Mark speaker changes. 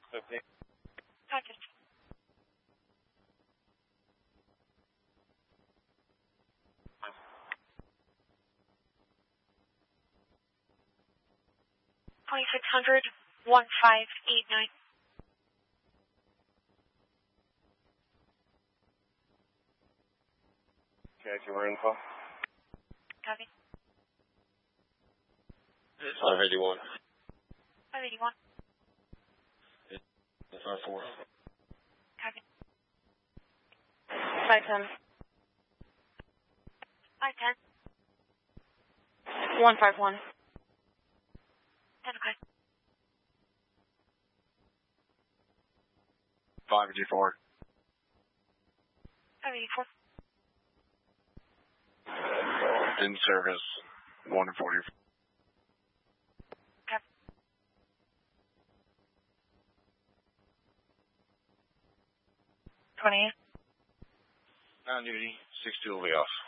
Speaker 1: 50.
Speaker 2: Package. $2,600, 1589.
Speaker 1: Okay, for more info.
Speaker 2: Copy.
Speaker 1: 581.
Speaker 2: 581.
Speaker 1: 54.
Speaker 2: Copy.
Speaker 3: 510.
Speaker 2: 510.
Speaker 3: 151.
Speaker 2: 10 o'clock.
Speaker 1: 584.
Speaker 2: 584.
Speaker 1: In service, 140.
Speaker 2: Copy.
Speaker 3: 28.
Speaker 1: On duty, 62 will be off.